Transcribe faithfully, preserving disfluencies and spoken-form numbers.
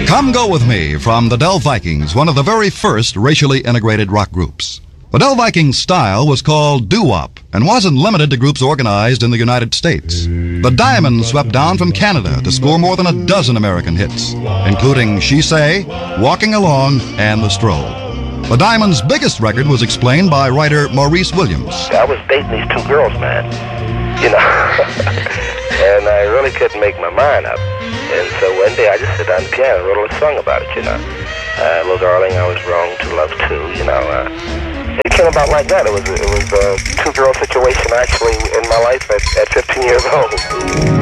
Come Go With Me from the Del Vikings, one of the very first racially integrated rock groups. The Del Vikings style was called doo-wop and wasn't limited to groups organized in the United States. The Diamonds swept down from Canada to score more than a dozen American hits, including She Say, Walking Along, and The Stroll. The Diamonds' biggest record was explained by writer Maurice Williams. I was dating these two girls, man, you know, and I really couldn't make my mind up. And so one day I just sat down at the piano and wrote a song about it, you know. Uh, Little Darling, I Was Wrong to Love Too, you know. Uh, it came about like that. It was, it was a two-girl situation actually in my life at, at fifteen years old.